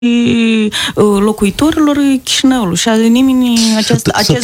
locuitorilor Chișinăului și nimeni acest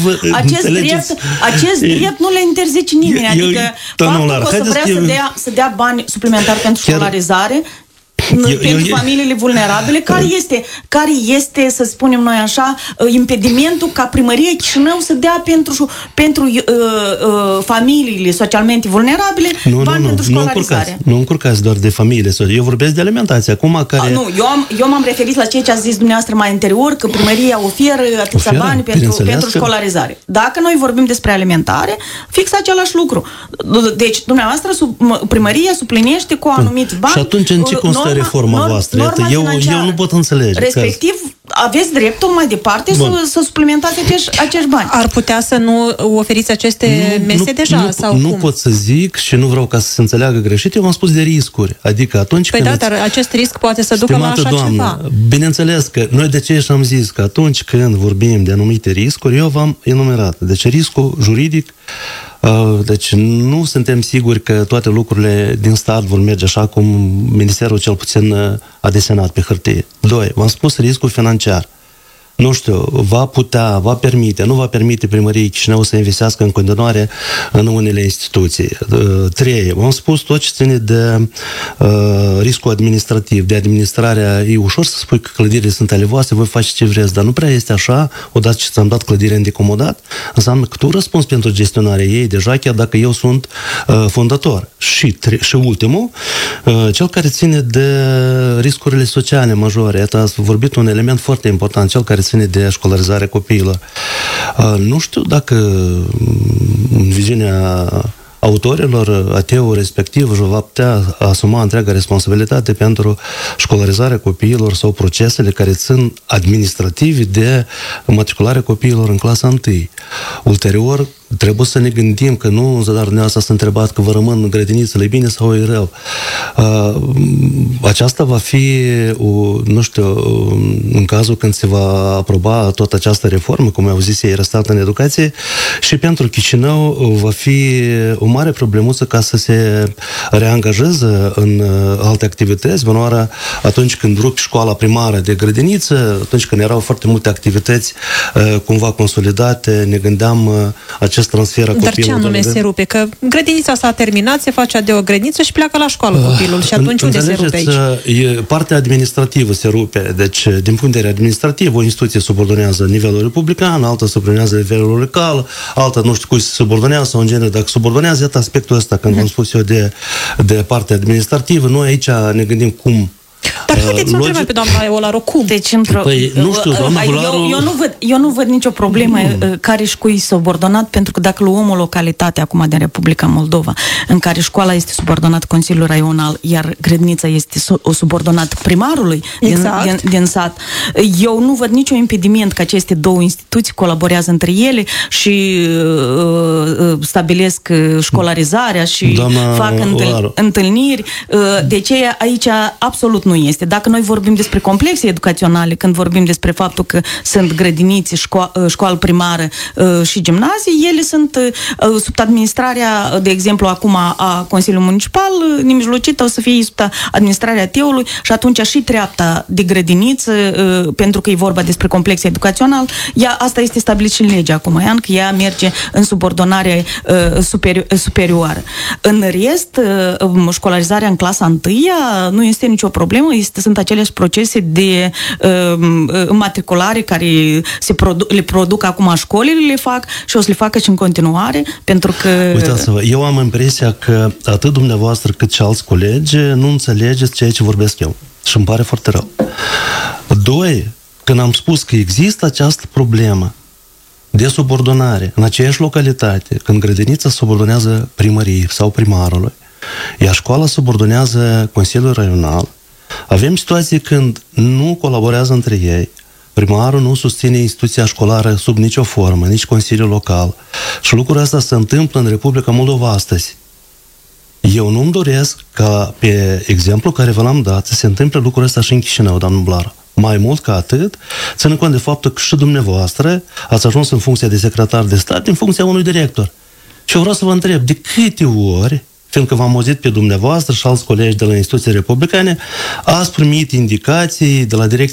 drept nu le interzice nimeni. Adică faptul că o să vrea să dea bani suplimentari pentru școlarizare pentru familiile vulnerabile, care este, să spunem noi așa, impedimentul ca primăria Chișinău să dea pentru familiile socialmente vulnerabile bani pentru școlarizare. Nu încurcați doar de familie. Eu vorbesc de alimentație. Acum care... Eu m-am referit la ceea ce a zis dumneavoastră mai anterior, că primăria oferă atâția bani pentru școlarizare. Dacă noi vorbim despre alimentare, fix același lucru. Deci, dumneavoastră, primăria suplinește cu anumiți bani. Și atunci în ce constă reforma voastră? Eu nu pot înțelege. Respectiv, aveți dreptul mai departe să suplimentați acești bani. Ar putea să nu oferiți aceste mese deja? Nu pot să zic și nu vreau ca să se înțeleagă greșit. Eu v-am spus de riscuri. Adică atunci când... dar acest risc poate să ducă la așa ceva. Bineînțeles că noi de ce și-am zis că atunci când vorbim de anumite riscuri, eu v-am enumerat. Deci riscul juridic, deci nu suntem siguri că toate lucrurile din stat vor merge așa cum Ministerul cel puțin a desenat pe hârtie. 2. V-am spus riscul financiar. Nu știu, va permite primăriei Chișinău să investească în continuare în unele instituții. 3. V-am spus tot ce ține de riscul administrativ, de administrarea. E ușor să spui că clădirile sunt ale voastre, voi faceți ce vreți, dar nu prea este așa. Odată ce ți-am dat clădirea în decomodat, înseamnă că tu răspunzi pentru gestionarea ei deja, chiar dacă eu sunt fondator. Și ultimul, cel care ține de riscurile sociale majore. Iată, ați vorbit un element foarte important, cel care ține de școlarizarea copiilor. Nu știu dacă în viziunea autorilor, ATEU respectiv își va putea asuma întreaga responsabilitate pentru școlarizarea copiilor sau procesele care țin administrative de matricularea copiilor în clasa 1. Ulterior, trebuie să ne gândim că nu, dar dumneavoastră s-a întrebat că vă rămân în grădinițele bine sau e rău. Aceasta va fi, nu știu, în cazul când se va aproba toată această reformă, cum au zis ei, restart în educație, și pentru Chișinău va fi o mare problemuță ca să se reangajeze în alte activități. Bună atunci când rupi școala primară de grădiniță, atunci când erau foarte multe activități cumva consolidate, ne gândeam acest transfer a copilului. Dar ce anume se rupe? Că grădinița s-a terminat, se face de o grădiniță și pleacă la școală copilul. Și atunci unde se rupe aici? Partea administrativă se rupe. Deci, din punct de vedere administrativ, o instituție subordonează nivelul republican, alta subordonează nivelul local, alta nu știu cui se subordonează sau în genere dacă subordonează. Iată aspectul ăsta, când v-am spus eu de partea administrativă, noi aici ne gândim cum. Dar haideți să întrebăm pe doamna Eolaru cum? Deci, nu știu, doamna Eolaru... Eu nu văd nicio problemă care și cui subordonat, pentru că dacă luăm o localitate acum din Republica Moldova, în care școala este subordonată Consiliului Raional, iar grădinița este subordonată primarului din sat, eu nu văd nicio impediment că aceste două instituții colaborează între ele și stabilesc școlarizarea și fac întâlniri. Deci aici absolut nu este. Dacă noi vorbim despre complexe educaționale, când vorbim despre faptul că sunt grădinițe, școală primară și gimnazii, ele sunt sub administrarea, de exemplu, acum a Consiliului Municipal, nemijlocită o să fie sub administrarea ATEU-ului și atunci și treapta de grădiniță, pentru că e vorba despre complex educațional, asta este stabilit și în legea acum, că ea merge în subordonare superioară. În rest, școlarizarea în clasa 1 nu este nicio problemă, sunt aceleași procese de matriculare care le produc acum școlile, le fac și o să le facă și în continuare, pentru că... Uitați-vă, eu am impresia că atât dumneavoastră cât și alți colegi nu înțelegeți ceea ce vorbesc eu. Și îmi pare foarte rău. 2. Când am spus că există această problemă de subordonare în aceeași localitate, când grădinița subordonează primăriei sau primarului, iar școala subordonează Consiliul Raional, avem situații când nu colaborează între ei, primarul nu susține instituția școlară sub nicio formă, nici Consiliul Local. Și lucrul ăsta se întâmplă în Republica Moldova astăzi. Eu nu-mi doresc ca, pe exemplu care vă l-am dat, să se întâmple lucrul ăsta și în Chișinău, doamnă Blară. Mai mult ca atât, ținând cont de faptul că și dumneavoastră ați ajuns în funcția de secretar de stat din funcția unui director. Și eu vreau să vă întreb, de câte ori fiindcă v-am auzit pe dumneavoastră și alți colegi de la instituții republicane, ați primit indicații de la Direcția